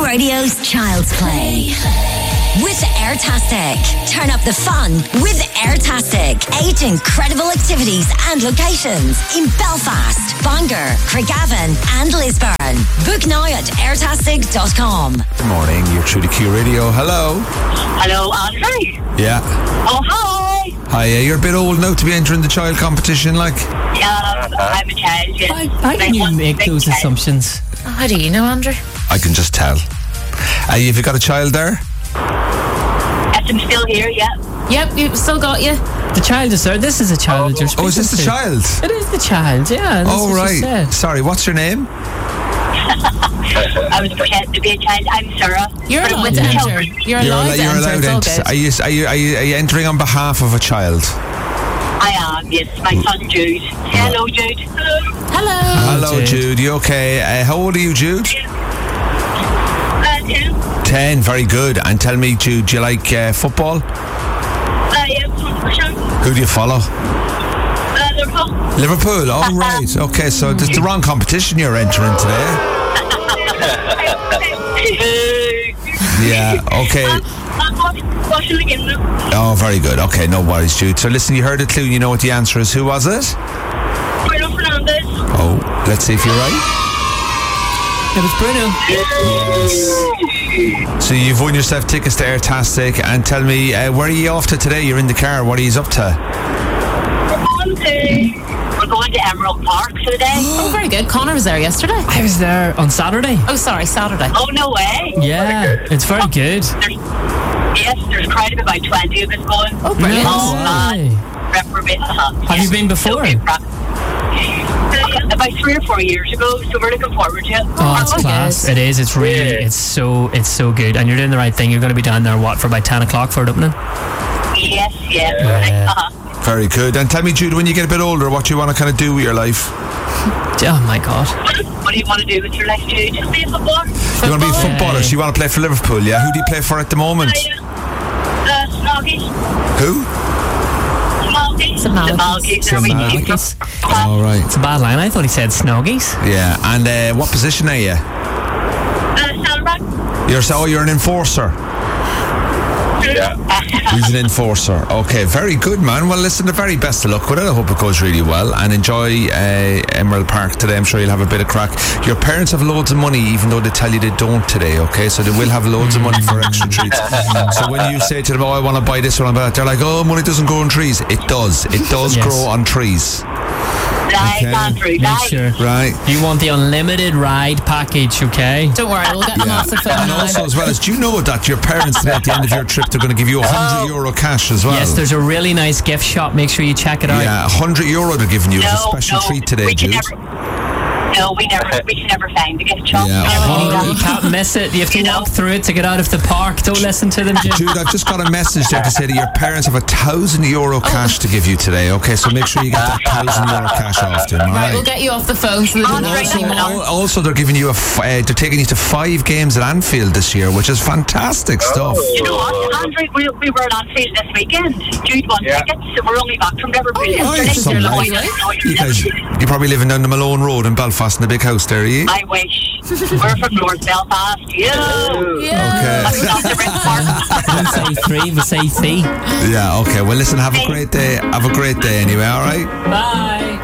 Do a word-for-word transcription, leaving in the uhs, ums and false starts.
Radio's Child's Play. With Airtastic. Turn up the fun with Airtastic. Eight incredible activities and locations in Belfast, Bangor, Craigavon and Lisburn. Book now at airtastic dot com. Good morning, you're through to Q Radio. Hello. Hello, Andre. Yeah. Oh, hi. Hi, uh, you're a bit old now to be entering the child competition, like? Yeah, I'm a child, yes. Why, why can you make those child. assumptions? How do you know, Andrew? I can just tell. Uh, have you got a child there? Yes, I'm still here, yeah. Yep, you've still got you. The child is there. This is a child that you're speaking Oh, is this the to. child? It is the child, yeah. That's Oh, what right. she said. Sorry, what's your name? I was pretending to be a child. I'm Sarah. You're But I'm allowed with to the enter. children. You're You're, allowed al- to you're enter. allowed It's all ent- good. are, you, are, you, are, you, are you entering on behalf of a child? I am, yes. My son, Jude. Say hello, Jude. Hello. Hello. Hello, Jude. Jude. You okay? Uh, how old are you, Jude? Uh, two. Ten. Very good. And tell me, Jude, do you like uh, football? Uh, yeah, one hundred percent. Who do you follow? Uh, Liverpool. Liverpool. All right. Okay, so it's the wrong competition you're entering today. Yeah. Okay. I'm watching the game now. Oh, very good. Okay, no worries, Jude. So listen, you heard the clue. You know what the answer is. Who was it? Bruno Fernandes. Oh, let's see if you're right. It was Bruno. So you've won yourself tickets to Airtastic. And tell me, uh, where are you off to today? You're in the car. What are you up to? We're going to, we're going to Emerald Park today. Oh, very good. Connor was there yesterday. I was there on Saturday. Oh, sorry, Saturday. Oh, no way. Yeah, it's very good. There's, yes, there's a crowd of about twenty of us going. Oh, brilliant. No Oh, way. man. Reprobate. Uh-huh. Have you been before? So, uh, about three or four years ago, so we're looking forward to it. Oh, it's Oh, class. yes. It is. It's really, it's so, it's so good. And you're doing the right thing. You're going to be down there, what, for about ten o'clock for it opening? Yes, yes. Yeah. Uh-huh. Very good. And tell me, Jude, when you get a bit older, what do you want to kind of do with your life? Oh, my God. What do you want to do with your life, Jude? Just be a footballer? You want to be a footballer, so you want to play for Liverpool, yeah? Who do you play for at the moment? Uh, Snoggies. Who? Malkies. The Malkies. The Malkies. The They're Malkies. All right. It's a bad line. I thought he said Snoggies. Yeah. And uh, what position are you? Uh, Saddleback. You're so you're an enforcer. He's an enforcer. Okay, very good, man. Well, listen, the very best of luck with it. I hope it goes really well. And enjoy uh, Emerald Park today. I'm sure you'll have a bit of crack. Your parents have loads of money, even though they tell you they don't today, okay? So they will have loads of money for extra treats. So when you say to them, oh, I want to buy this one, I'm they're like, oh, money doesn't grow on trees. It does. It does Yes. grow on trees. Right, Okay. Andrew. Make Right. sure. Right. You want the unlimited ride package, okay? Don't worry, we'll get them Yeah. off the phone And now. also, as well as, do you know that your parents today, at the end of your trip, they're going to give you a hundred euro cash as well? Yes, there's a really nice gift shop. Make sure you check it out. Yeah, a hundred euro they're giving you as a No, special no, treat today, we can Jude. never, no, we never, we can never find the gift shop. Yeah. Never Oh, do you that. can't miss it. You have to You know. walk through it to get out of the park. Don't listen to them, Jim. Jude, I've just got a message there to say that your parents have a thousand euro cash to give you today. Okay, so make sure you get that thousand euro cash off them. All Right, right. we'll get you off the phone so they don't Andre, know anymore. Al- Also, they're giving you a. F- uh, they're taking you to five games at Anfield this year, which is fantastic stuff. You know what, Andrew? We, we were at Anfield this weekend. Jude won tickets, so we're only back from Liverpool yesterday. Nice. So Some no, nice. I- You guys, you're probably living down the Malone Road in Belfast in the big house there, are you? I wish. We're from North Belfast. Yeah. Okay. That's not the red part. Don't say three, we say three. Yeah. Okay. Well, listen. Have a great day. Have a great day anyway. All right. Bye.